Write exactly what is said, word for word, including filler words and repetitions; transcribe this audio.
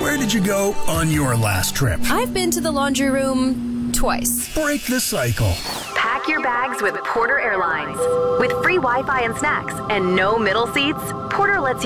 Where did you go on your last trip? I've been to the laundry room twice. Break the cycle. Pack your bags with Porter Airlines. With free Wi-Fi and snacks and no middle seats, Porter lets you